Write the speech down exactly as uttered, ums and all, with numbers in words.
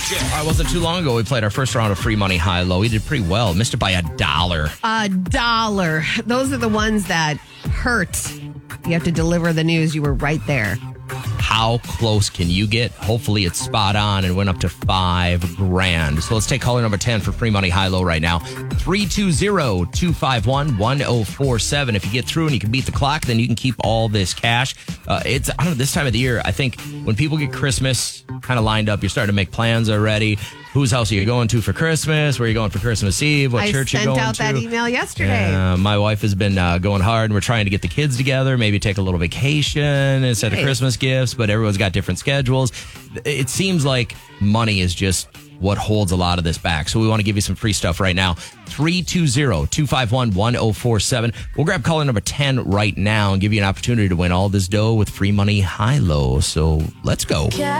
It wasn't too long ago we played our first round of free money high low. We did pretty well. Missed it by a dollar. A dollar. Those are the ones that hurt. You have to deliver the news. You were right there. How close can you get? Hopefully it's spot on and went up to five grand. So let's take caller number ten for free money high low right now. three two zero, two five one, one zero four seven. If you get through and you can beat the clock, then you can keep all this cash. Uh, it's, I don't know, this time of the year, I think when people get Christmas kind of lined up, you're starting to make plans already. Whose house are you going to for Christmas? Where are you going for Christmas Eve? What I church are you going to? I sent out that email yesterday. Uh, my wife has been uh, going hard, and we're trying to get the kids together, maybe take a little vacation instead Nice. of Christmas gifts, but everyone's got different schedules. It seems like money is just what holds a lot of this back. So we want to give you some free stuff right now. three two zero, two five one, one zero four seven. We'll grab caller number ten right now and give you an opportunity to win all this dough with free money high low. So let's go.